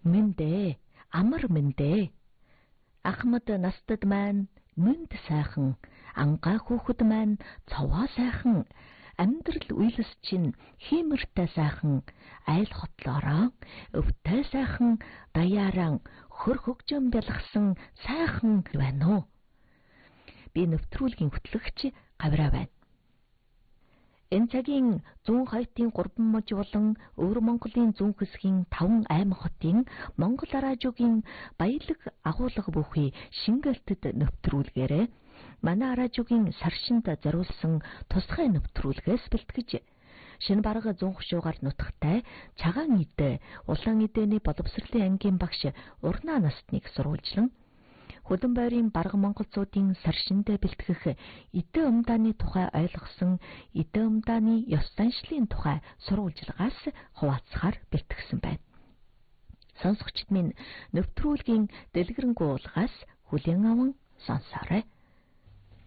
Мэндэ, амар мэндэ. Ахмад настад маань мэнд сайхан, ангаа хүүхэд маань цовоо сайхан, амьдрал үйлс чинь хиймэртэй сайхан, айл хотлоороо өвтэй сайхан, даяаран хөр хөгжөн бялгсан сайхан байна уу? Би нэвтрүүлгийн хөтлөгч Гавраа байна. Энэ цагийн зүүн хойдын 3 мужи болон өвөр Монголын зүүн хэсгийн 5 аймаг хотын Монгол араажуугийн баялаг агуулга бүхий шингэлтэд нэвтрүүлгээрээ манай араажуугийн саршинд зориулсан тусгай нэвтрүүлгээс бэлтгэж шинэ бараг 100 хушуугаар нутагтай цагаан идэ улаан идэний боловсролын ангийн багш Урнаа настныг сурвалжлан Хөдөн бойрын бараг монголчуудын саршиндэ бэлтгэх идэ умдааны тухай ойлгосон идэ умдааны ёс заншлын тухай сурвалжлагаас хуваалцахаар бэлтгэсэн байна. Сонсогчид минь нэвтрүүлгийн дэлгэрэнгүй уулгаас хүлээн аван сонсоорой.